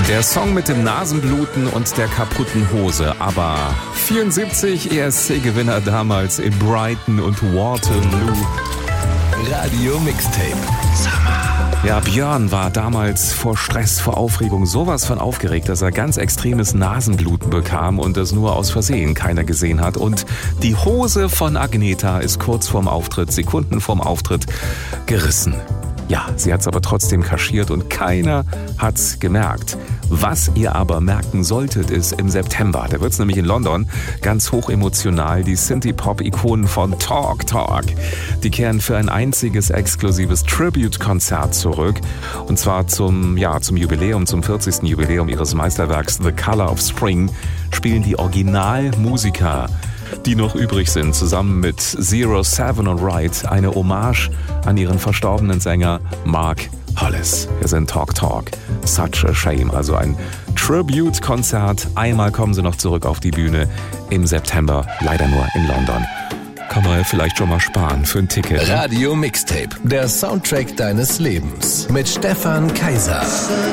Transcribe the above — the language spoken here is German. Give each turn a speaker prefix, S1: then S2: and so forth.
S1: Der Song mit dem Nasenbluten und der kaputten Hose, aber 74 ESC-Gewinner damals in Brighton und Waterloo.
S2: Radio Mixtape.
S1: Ja, Björn war damals vor Stress, vor Aufregung sowas von aufgeregt, dass er ganz extremes Nasenbluten bekam und das nur aus Versehen keiner gesehen hat. Und die Hose von Agnetha ist kurz vorm Auftritt, Sekunden vorm Auftritt, gerissen. Ja, sie hat's aber trotzdem kaschiert und keiner hat's gemerkt. Was ihr aber merken solltet, ist im September, da wird's nämlich in London ganz hochemotional, die Synthie-Pop-Ikonen von Talk Talk. Die kehren für ein einziges exklusives Tribute-Konzert zurück. Und zwar zum Jubiläum, zum 40. Jubiläum ihres Meisterwerks The Color of Spring, spielen die Originalmusiker, die noch übrig sind, zusammen mit Zero, Seven und Wright, eine Hommage an ihren verstorbenen Sänger Mark Hollis. Wir sind Talk Talk. Such a shame. Also ein Tribute-Konzert. Einmal kommen sie noch zurück auf die Bühne im September, leider nur in London. Kann man ja vielleicht schon mal sparen für ein Ticket.
S2: Radio Mixtape, der Soundtrack deines Lebens mit Stefan Kaiser.